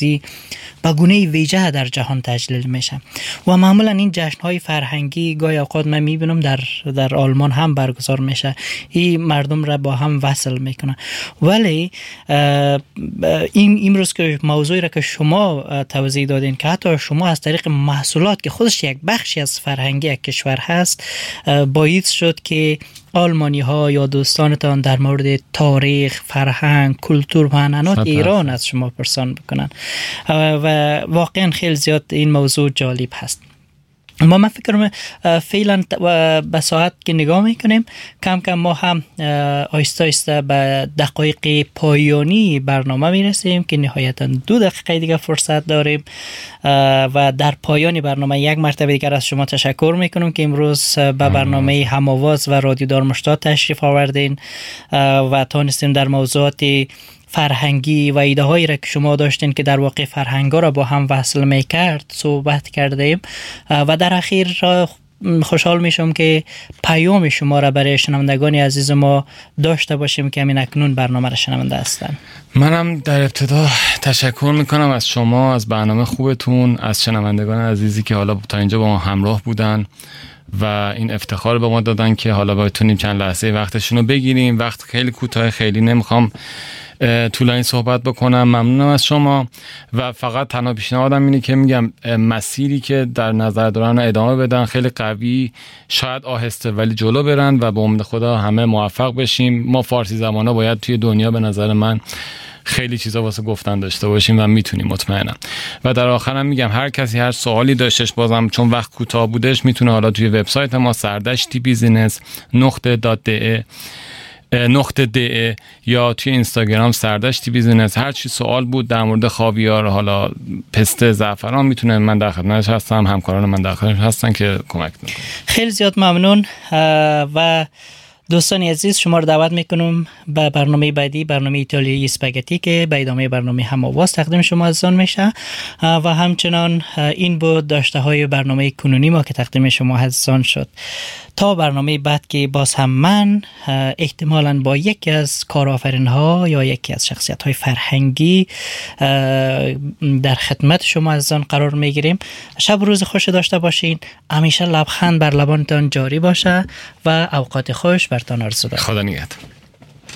نوروزی به گونه ویژه در جهان تجلیل میشه و معمولا این جشن‌های فرهنگی گاهی اوقات من میبینم در آلمان هم برگزار میشه. این مردم را با هم وصل میکنه. ولی این امروز که موضوعی را که شما توضیح دادین که حتی شما از طریق محصولات که خودش یک بخشی از فرهنگی یک کشور هست باعث شد که آلمانی ها یا دوستانتان در مورد تاریخ، فرهنگ، کلتور و عنعنات ایران از شما پرسان بکنن و واقعا خیلی زیاد این موضوع جالب هست. ما فکر کنم فعلا به ساعت که نگاه میکنیم کم کم ما هم آیسته آیسته به دقایق پایانی برنامه میرسیم که نهایتا 2 دقیقه دیگه فرصت داریم و در پایان برنامه یک مرتبه دیگر از شما تشکر میکنم که امروز به برنامه هم‌آواز و رادیو دارمشتاد تشریف آوردین و تونستیم در موضوعات فرهنگی و ایده هایی را که شما داشتین که در واقع فرهنگا را با هم وصل میکرد صحبت کردیم و در اخیر خوشحال میشم که پیام شما را برای شنوندگان عزیز ما داشته باشیم که همین اکنون برنامه را شنونده هستن. منم در ابتدا تشکر میکنم از شما، از برنامه خوبتون، از شنوندگان عزیزی که حالا تا اینجا با ما همراه بودن و این افتخار به ما دادن که حالا بتونیم چند لحظه وقتشون رو بگیریم. وقت خیلی کوتاه، خیلی نمیخوام طولانی صحبت بکنم. ممنونم از شما و فقط تنها پیشنهادم اینه که میگم مسیری که در نظر دارن ادامه بدن، خیلی قوی، شاید آهسته ولی جلو برن و به امید خدا همه موفق بشیم. ما فارسی زبانا باید توی دنیا به نظر من خیلی چیزا واسه گفتن داشته باشیم و میتونیم مطمئنم. و در آخرم میگم هر کسی هر سوالی داشتش، بازم چون وقت کوتاه بودش، میتونه حالا توی وبسایت ما سردشتی-business.de یا توی اینستاگرام سردشتی بیزینس هر چی سوال بود در مورد خاویار، حالا پسته، زعفران، میتونه من در خدمتش هستم، همکاران من در خدمتش هستن که کمک میکنن. خیلی زیاد ممنون و دوستان عزیز شما رو دعوت میکنم به برنامه بعدی، برنامه ایتالیایی اسپاگتی که به ادامه برنامه هم‌آواز تقدیم شما عزیزان میشه و همچنان این بود داشته های برنامه کنونی ما که تقدیم شما عزیزان شد. تا برنامه بعد که باز هم من احتمالاً با یکی از کارآفرین‌ها یا یکی از شخصیت‌های فرهنگی در خدمت شما عزیزان قرار میگیریم. شب و روز خوش داشته باشین، همیشه لبخند بر لبانتان جاری باشه و اوقات خوش برتان آرزو دارم. خدا نگهدار.